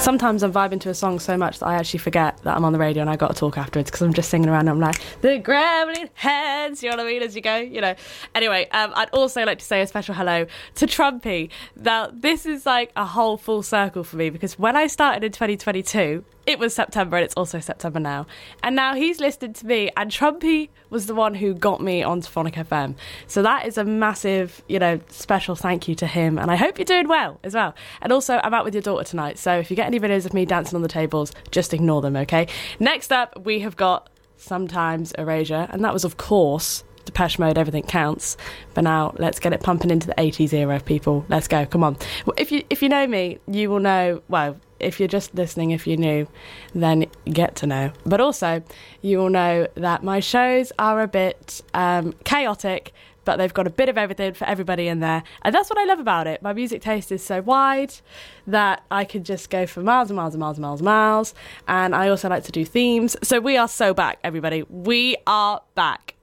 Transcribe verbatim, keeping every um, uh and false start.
sometimes I'm vibing to a song so much that I actually forget that I'm on the radio and I got to talk afterwards because I'm just singing around and I'm like, the Gremlin heads, you know what I mean, as you go, you know. Anyway, um, I'd also like to say a special hello to Trumpy. Now, this is like a whole full circle for me because when I started in twenty twenty-two, it was September and it's also September now. And now he's listened to me and Trumpy was the one who got me onto Phonic F M. So that is a massive, you know, special thank you to him. And I hope you're doing well as well. And also, I'm out with your daughter tonight. So if you get any videos of me dancing on the tables, just ignore them, okay? Next up, we have got Sometimes Erasure. And that was, of course, Depeche Mode, Everything Counts. But now let's get it pumping into the eighties era, people. Let's go. Come on. Well, if you if you know me, you will know, well, if you're just listening, if you're new, then get to know. But also, you will know that my shows are a bit um, chaotic, but they've got a bit of everything for everybody in there. And that's what I love about it. My music taste is so wide that I could just go for miles and miles and miles and miles and miles. And I also like to do themes. So we are so back, everybody. We are back.